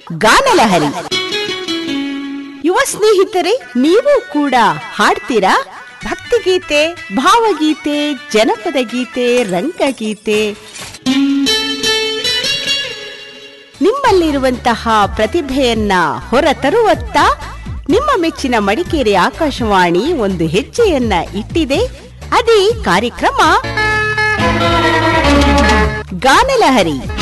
ಗಾನಲಹರಿ. ಯುವ ಸ್ನೇಹಿತರೆ, ನೀವು ಕೂಡ ಹಾಡ್ತೀರಾ? ಭಕ್ತಿಗೀತೆ, ಭಾವಗೀತೆ, ಜನಪದ ಗೀತೆ, ರಂಗಗೀತೆ, ನಿಮ್ಮಲ್ಲಿರುವಂತಹ ಪ್ರತಿಭೆಯನ್ನ ಹೊರತರುವತ್ತ ನಿಮ್ಮ ಮೆಚ್ಚಿನ ಮಡಿಕೇರಿ ಆಕಾಶವಾಣಿ ಒಂದು ಹೆಜ್ಜೆಯನ್ನ ಇಟ್ಟಿದೆ. ಅದೇ ಕಾರ್ಯಕ್ರಮ ಗಾನಲಹರಿ.